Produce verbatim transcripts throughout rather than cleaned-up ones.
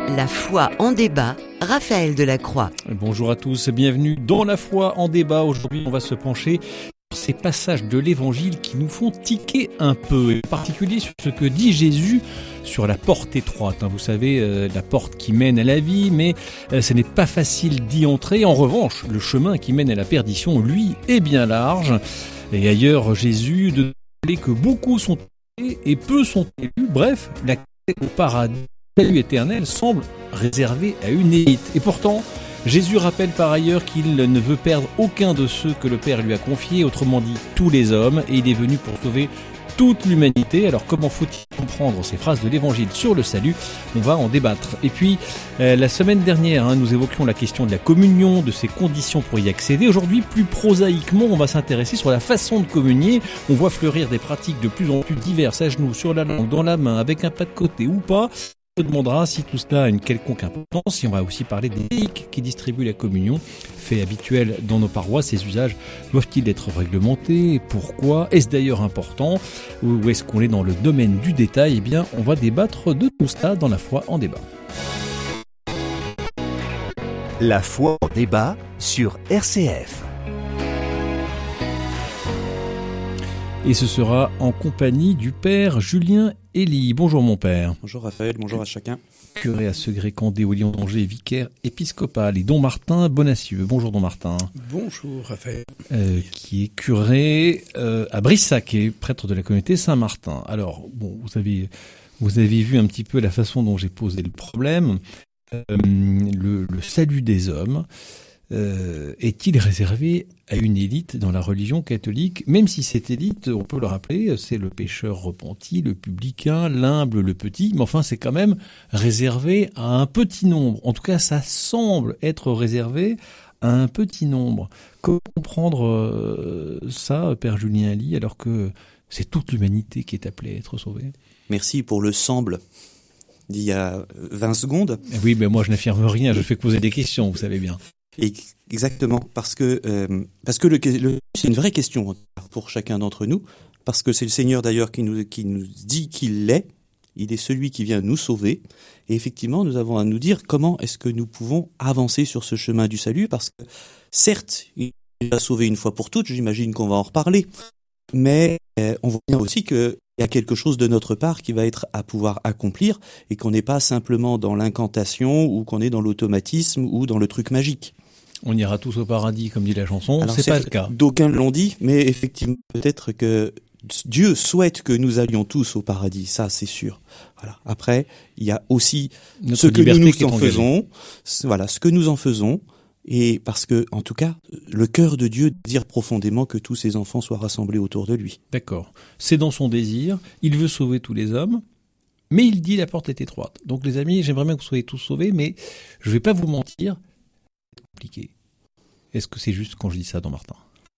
La foi en débat, Raphaël Delacroix. Bonjour à tous, bienvenue dans La foi en débat. Aujourd'hui, on va se pencher sur ces passages de l'Évangile qui nous font tiquer un peu, et en particulier sur ce que dit Jésus sur la porte étroite. Vous savez, euh, la porte qui mène à la vie, mais euh, ce n'est pas facile d'y entrer. En revanche, le chemin qui mène à la perdition, lui, est bien large. Et ailleurs, Jésus de rappeler que beaucoup sont élus et peu sont élus. Bref, l'accès au paradis, le salut éternel, semble réservé à une élite. Et pourtant, Jésus rappelle par ailleurs qu'il ne veut perdre aucun de ceux que le Père lui a confiés, autrement dit tous les hommes, et il est venu pour sauver toute l'humanité. Alors comment faut-il comprendre ces phrases de l'Évangile sur le salut? On va en débattre. Et puis, euh, la semaine dernière, hein, nous évoquions la question de la communion, de ses conditions pour y accéder. Aujourd'hui, plus prosaïquement, on va s'intéresser sur la façon de communier. On voit fleurir des pratiques de plus en plus diverses, à genoux, sur la langue, dans la main, avec un pas de côté ou pas. On se demandera si tout cela a une quelconque importance. Et on va aussi parler des laïcs qui distribuent la communion, fait habituel dans nos paroisses. Ces usages doivent-ils être réglementés? Pourquoi? Est-ce d'ailleurs important? Ou est-ce qu'on est dans le domaine du détail? Eh bien, on va débattre de tout cela dans La foi en débat. La foi en débat sur R C F. Et ce sera en compagnie du père Julien Elie. Bonjour mon père. Bonjour Raphaël, bonjour à chacun. Curé à Segré-Candé au Lyon d'Angers, vicaire épiscopal. Et don Martin Bonacieux. Bonjour don Martin. Bonjour Raphaël. Euh, qui est curé euh, à Brissac et prêtre de la communauté Saint-Martin. Alors, bon, vous avez, vous avez vu un petit peu la façon dont j'ai posé le problème. Euh, le, le salut des hommes euh, est-il réservé à une élite dans la religion catholique, même si cette élite, on peut le rappeler, c'est le pécheur repenti, le publicain, l'humble, le petit, mais enfin c'est quand même réservé à un petit nombre. En tout cas, ça semble être réservé à un petit nombre. Comment comprendre euh, ça, Père Julien Elie, alors que c'est toute l'humanité qui est appelée à être sauvée? Merci pour le semble d'il y a vingt secondes. Oui, mais moi je n'affirme rien, je fais que poser des questions, vous savez bien. Et exactement, parce que euh, parce que le, le c'est une vraie question pour chacun d'entre nous, parce que c'est le Seigneur d'ailleurs qui nous qui nous dit qu'il l'est. Il est celui qui vient nous sauver. Et effectivement, nous avons à nous dire comment est-ce que nous pouvons avancer sur ce chemin du salut, parce que certes, il nous a sauvés une fois pour toutes. J'imagine qu'on va en reparler, mais euh, on voit bien aussi que il y a quelque chose de notre part qui va être à pouvoir accomplir et qu'on n'est pas simplement dans l'incantation ou qu'on est dans l'automatisme ou dans le truc magique. On ira tous au paradis, comme dit la chanson. Alors, c'est, c'est pas le cas. D'aucuns l'ont dit, mais effectivement, peut-être que Dieu souhaite que nous allions tous au paradis, ça c'est sûr. Voilà. Après, il y a aussi notre ce que nous, nous en engagée. faisons, voilà, ce que nous en faisons, et parce que, en tout cas, le cœur de Dieu désire profondément que tous ses enfants soient rassemblés autour de lui. D'accord. C'est dans son désir. Il veut sauver tous les hommes, mais il dit la porte est étroite. Donc les amis, j'aimerais bien que vous soyez tous sauvés, mais je vais pas vous mentir, c'est compliqué. Est-ce que c'est juste quand je dis ça, don Martin?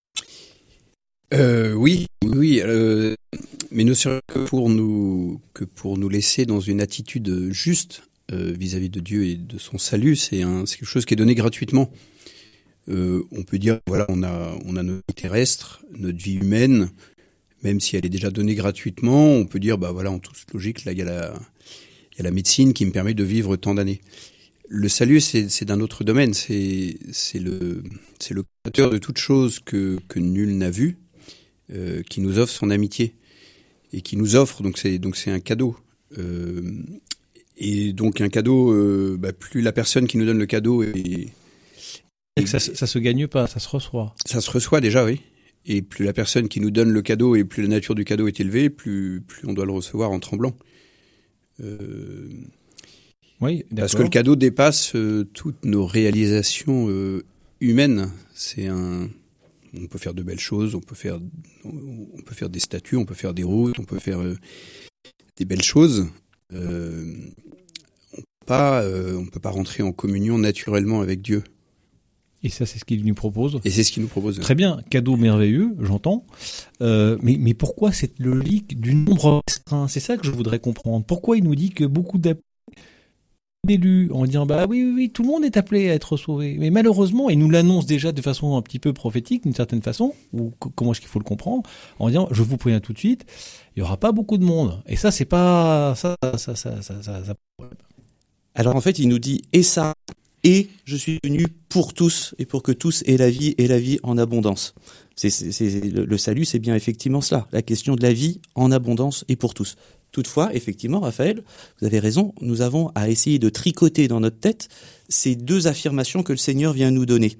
Euh, oui, oui, euh, mais ne serait que pour nous que pour nous laisser dans une attitude juste euh, vis-à-vis de Dieu et de son salut. C'est un, c'est quelque chose qui est donné gratuitement. Euh, on peut dire, voilà, on a on a notre vie terrestre, notre vie humaine, même si elle est déjà donnée gratuitement. On peut dire, bah voilà, en toute logique, là il y a la il y a la médecine qui me permet de vivre tant d'années. Le salut, c'est, c'est d'un autre domaine. C'est, c'est le, c'est le créateur de toute chose que, que nul n'a vu, euh, qui nous offre son amitié et qui nous offre. Donc c'est, donc c'est un cadeau. Euh, et donc un cadeau, euh, bah, plus la personne qui nous donne le cadeau est, Et ça, ça se gagne pas, ça se reçoit. ça se reçoit déjà, oui. Et plus la personne qui nous donne le cadeau et plus la nature du cadeau est élevée, plus, plus on doit le recevoir en tremblant. Euh, Oui, d'accord. Parce que le cadeau dépasse euh, toutes nos réalisations euh, humaines. C'est un, on peut faire de belles choses, on peut faire, on peut faire des statues, on peut faire des routes, on peut faire euh, des belles choses. Euh, on peut pas, euh, on peut pas rentrer en communion naturellement avec Dieu. Et ça, c'est ce qu'il nous propose. Et c'est ce qu'il nous propose. Très bien, cadeau merveilleux, j'entends. Euh, mais, mais pourquoi cette logique du nombre restreint? C'est ça que je voudrais comprendre. Pourquoi il nous dit que beaucoup d'appelés élus en disant bah oui, oui, oui, tout le monde est appelé à être sauvé. Mais malheureusement, il nous l'annonce déjà de façon un petit peu prophétique, d'une certaine façon, ou c- comment est-ce qu'il faut le comprendre, en disant je vous préviens tout de suite, il y aura pas beaucoup de monde. Et ça, c'est pas ça, ça, ça, ça, ça, ça... Alors en fait, il nous dit « et ça, et je suis venu pour tous, et pour que tous aient la vie, et la vie en abondance ». C'est, c'est, c'est, le, le salut, c'est bien effectivement cela, la question de la vie en abondance et pour tous. Toutefois, effectivement, Raphaël, vous avez raison, nous avons à essayer de tricoter dans notre tête ces deux affirmations que le Seigneur vient nous donner.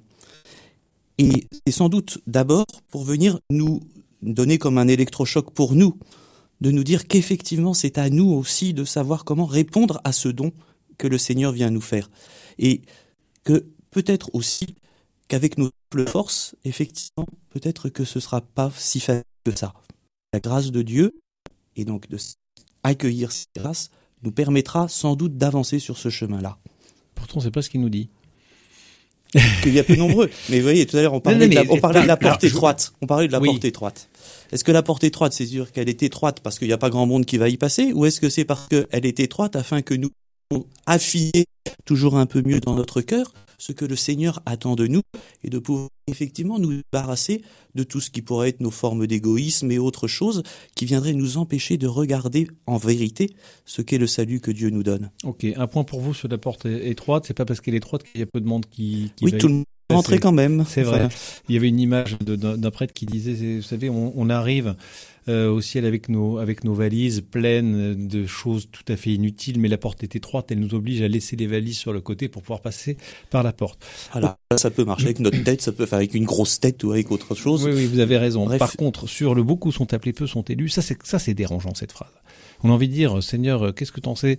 Et c'est sans doute d'abord pour venir nous donner comme un électrochoc pour nous, de nous dire qu'effectivement c'est à nous aussi de savoir comment répondre à ce don que le Seigneur vient nous faire. Et que peut-être aussi qu'avec nos forces, effectivement, peut-être que ce ne sera pas si facile que ça. La grâce de Dieu, et donc de accueillir cette grâce, nous permettra sans doute d'avancer sur ce chemin-là. Pourtant, c'est pas ce qu'il nous dit. Qu'il y a peu nombreux. Mais vous voyez, tout à l'heure, on parlait, non, non, de, la, on parlait de la porte étroite. On parlait de la oui. porte étroite. Est-ce que la porte étroite, c'est sûr qu'elle est étroite parce qu'il n'y a pas grand monde qui va y passer, ou est-ce que c'est parce qu'elle est étroite afin que nous affiner toujours un peu mieux dans notre cœur ce que le Seigneur attend de nous et de pouvoir effectivement nous débarrasser de tout ce qui pourrait être nos formes d'égoïsme et autres choses qui viendraient nous empêcher de regarder en vérité ce qu'est le salut que Dieu nous donne. Ok, un point pour vous sur la porte étroite, c'est pas parce qu'elle est étroite qu'il y a peu de monde qui, qui oui, va tout le monde rentrait quand même. C'est vrai. Voilà. Il y avait une image de, d'un, d'un prêtre qui disait, vous savez, on, on arrive euh, au ciel avec nos avec nos valises pleines de choses tout à fait inutiles, mais la porte est étroite, elle nous oblige à laisser les valises sur le côté pour pouvoir passer par la porte. Voilà, bon. Ça peut marcher avec notre tête, ça peut faire avec une grosse tête ou avec autre chose. Oui, oui, vous avez raison. Bref. Par contre, sur le beaucoup sont appelés, peu sont élus, ça c'est ça c'est dérangeant cette phrase. On a envie de dire, Seigneur, qu'est-ce que t'en sais?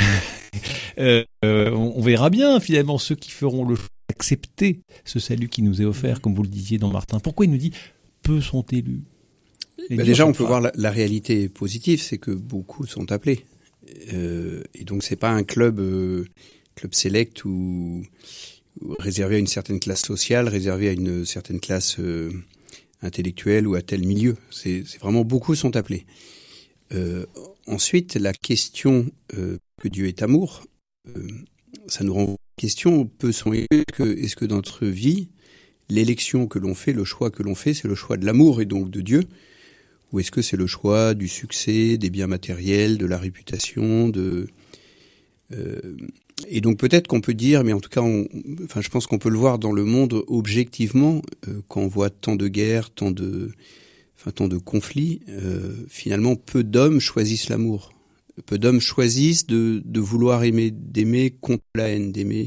euh, euh, on, on verra bien finalement ceux qui feront le choix d'accepter ce salut qui nous est offert, comme vous le disiez dans Martin. Pourquoi il nous dit peu sont élus? Ben déjà, on peut voir la, la réalité positive, c'est que beaucoup sont appelés. Euh, et donc, c'est pas un club, euh, club select ou, ou réservé à une certaine classe sociale, réservé à une certaine classe euh, intellectuelle ou à tel milieu. C'est, c'est vraiment beaucoup sont appelés. Euh, ensuite, la question euh, que Dieu est amour, euh, ça nous renvoie à la question, peu sont élus, que, est-ce que dans notre vie, l'élection que l'on fait, le choix que l'on fait, c'est le choix de l'amour et donc de Dieu? Ou est-ce que c'est le choix du succès, des biens matériels, de la réputation, de euh, et donc peut-être qu'on peut dire, mais en tout cas, on, enfin, je pense qu'on peut le voir dans le monde objectivement, euh, quand on voit tant de guerres, tant de, enfin, tant de conflits, euh, finalement, peu d'hommes choisissent l'amour. Peu d'hommes choisissent de, de vouloir aimer, d'aimer contre la haine, d'aimer.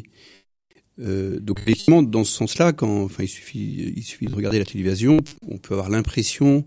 Euh, donc effectivement, dans ce sens-là, quand, enfin, il suffit, il suffit de regarder la télévision, on peut avoir l'impression.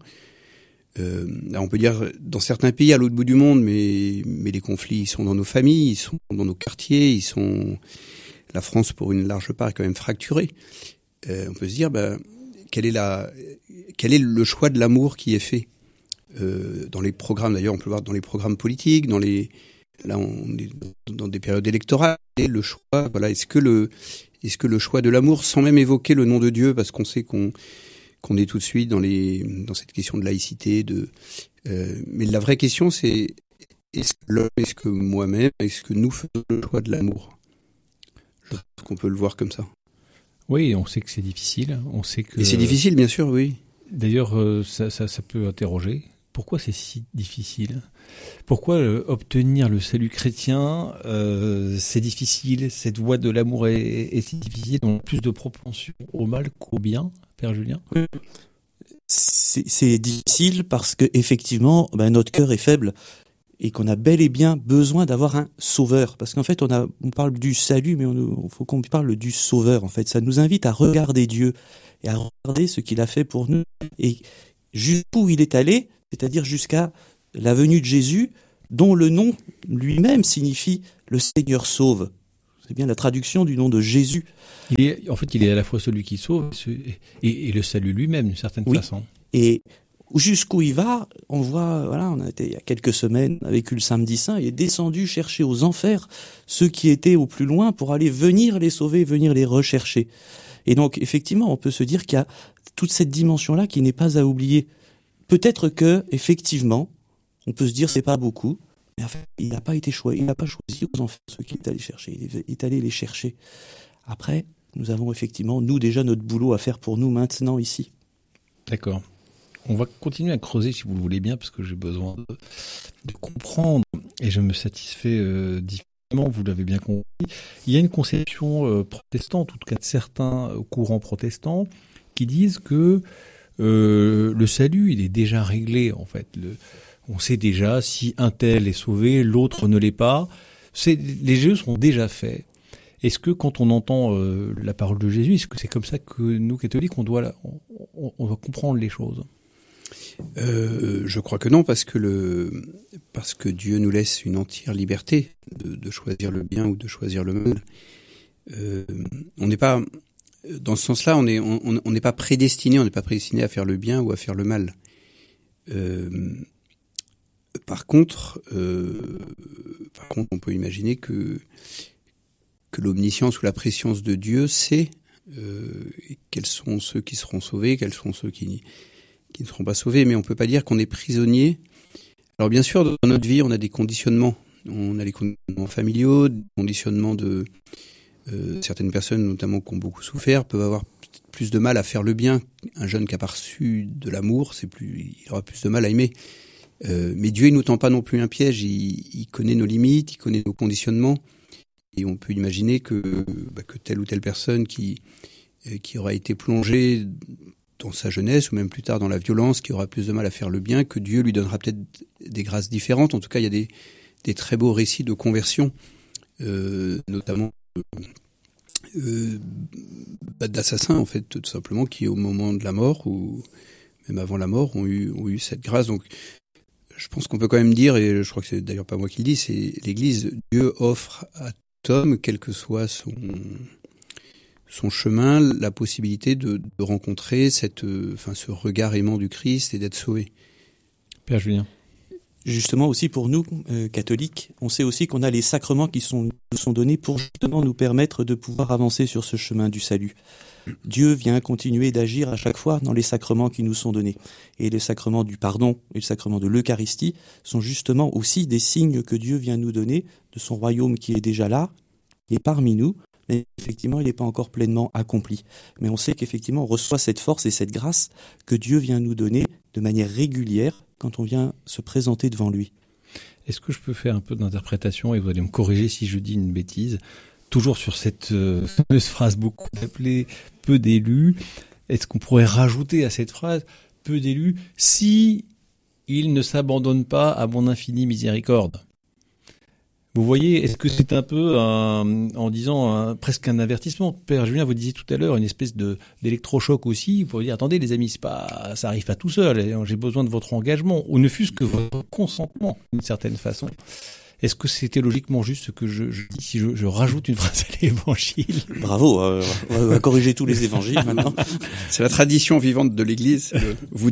Euh, là on peut dire dans certains pays à l'autre bout du monde, mais mais les conflits ils sont dans nos familles, ils sont dans nos quartiers, ils sont. La France pour une large part est quand même fracturée. Euh, on peut se dire, ben quel est la, quel est le choix de l'amour qui est fait euh, dans les programmes. D'ailleurs, on peut le voir dans les programmes politiques, dans les. Là, on est dans des périodes électorales. Et le choix, voilà, est-ce que le, est-ce que le choix de l'amour, sans même évoquer le nom de Dieu, parce qu'on sait qu'on qu'on est tout de suite dans les dans cette question de laïcité, de euh, mais la vraie question c'est est-ce que l'homme, est-ce que moi-même, est-ce que nous faisons le choix de l'amour? Je pense qu'on peut le voir comme ça. Oui, on sait que c'est difficile, on sait que. Et c'est difficile, bien sûr, oui. D'ailleurs, euh, ça, ça, ça peut interroger. Pourquoi c'est si difficile? Pourquoi euh, obtenir le salut chrétien, euh, c'est difficile? Cette voie de l'amour est, est si difficile. On a plus de propension au mal qu'au bien, Père Julien. C'est, c'est difficile parce que effectivement, ben, notre cœur est faible et qu'on a bel et bien besoin d'avoir un sauveur. Parce qu'en fait, on a, on parle du salut, mais il faut qu'on parle du sauveur. En fait, ça nous invite à regarder Dieu et à regarder ce qu'il a fait pour nous et jusqu'où il est allé, c'est-à-dire jusqu'à la venue de Jésus, dont le nom lui-même signifie « le Seigneur sauve ». C'est bien la traduction du nom de Jésus. Il est, en fait, il est à la fois celui qui sauve et, et le salut lui-même, d'une certaine oui. façon. Et jusqu'où il va, on voit, voilà, on a été il y a quelques semaines, on a vécu le samedi saint, il est descendu chercher aux enfers ceux qui étaient au plus loin pour aller venir les sauver, venir les rechercher. Et donc, effectivement, on peut se dire qu'il y a toute cette dimension-là qui n'est pas à oublier. Peut-être que, effectivement, on peut se dire c'est pas beaucoup, mais en fait, il n'a pas été choisi, il n'a pas choisi aux enfants ceux qu'il est allé chercher, il est allé les chercher. Après, nous avons effectivement, nous déjà, notre boulot à faire pour nous maintenant ici. D'accord. On va continuer à creuser si vous le voulez bien, parce que j'ai besoin de, de comprendre, et je me satisfais euh, effectivement, vous l'avez bien compris, il y a une conception euh, protestante, en tout cas de certains courants protestants, qui disent que euh, le salut, il est déjà réglé, en fait. Le, on sait déjà si un tel est sauvé, l'autre ne l'est pas. C'est, les jeux sont déjà faits. Est-ce que quand on entend euh, la parole de Jésus, est-ce que c'est comme ça que nous, catholiques, on doit, la, on, on doit comprendre les choses ? Euh, je crois que non, parce que le, parce que Dieu nous laisse une entière liberté de, de choisir le bien ou de choisir le mal. Euh, on n'est pas, dans ce sens-là, on est, on, on n'est pas prédestiné, on n'est pas prédestiné à faire le bien ou à faire le mal. Euh, par contre, euh, par contre, on peut imaginer que que l'omniscience ou la préscience de Dieu sait euh, quels sont ceux qui seront sauvés, quels sont ceux qui qui ne seront pas sauvés, mais on peut pas dire qu'on est prisonnier. Alors bien sûr, dans notre vie, on a des conditionnements. On a les conditionnements familiaux, des conditionnements de euh, certaines personnes, notamment qui ont beaucoup souffert, peuvent avoir plus de mal à faire le bien. Un jeune qui a pas reçu de l'amour, c'est plus, il aura plus de mal à aimer. Euh, mais Dieu, il nous tend pas non plus un piège. Il, il connaît nos limites, il connaît nos conditionnements. Et on peut imaginer que, bah, que telle ou telle personne qui, qui aura été plongée dans sa jeunesse ou même plus tard dans la violence, qui aura plus de mal à faire le bien, que Dieu lui donnera peut-être des grâces différentes. En tout cas, il y a des, des très beaux récits de conversion, euh, notamment euh, bah, d'assassins, en fait, tout simplement, qui au moment de la mort ou même avant la mort ont eu, ont eu cette grâce. Donc, je pense qu'on peut quand même dire, et je crois que c'est d'ailleurs pas moi qui le dis, c'est l'Église, Dieu offre à homme, quel que soit son son chemin, la possibilité de, de rencontrer cette, euh, enfin, ce regard aimant du Christ et d'être sauvé. Père Julien. Justement aussi pour nous, euh, catholiques, on sait aussi qu'on a les sacrements qui sont, nous sont donnés pour justement nous permettre de pouvoir avancer sur ce chemin du salut. Dieu vient continuer d'agir à chaque fois dans les sacrements qui nous sont donnés. Et les sacrements du pardon et le sacrement de l'Eucharistie sont justement aussi des signes que Dieu vient nous donner de son royaume qui est déjà là, qui est parmi nous, mais effectivement il n'est pas encore pleinement accompli. Mais on sait qu'effectivement on reçoit cette force et cette grâce que Dieu vient nous donner de manière régulière quand on vient se présenter devant lui. Est-ce que je peux faire un peu d'interprétation et vous allez me corriger si je dis une bêtise ? Toujours sur cette euh, fameuse phrase beaucoup appelée « peu d'élus », est-ce qu'on pourrait rajouter à cette phrase « peu d'élus » si ils ne s'abandonnent pas à mon infinie miséricorde ? Vous voyez, est-ce que c'est un peu, un, en disant un, presque un avertissement ? Père Julien, vous disiez tout à l'heure une espèce de d'électrochoc aussi pour dire attendez les amis, c'est pas, ça arrive pas tout seul. J'ai besoin de votre engagement ou ne fût-ce que votre consentement d'une certaine façon. Est-ce que c'était logiquement juste ce que je, je dis si je, je rajoute une phrase à l'évangile ? Bravo, euh, on va corriger tous les évangiles maintenant. C'est la tradition vivante de l'Église. Vous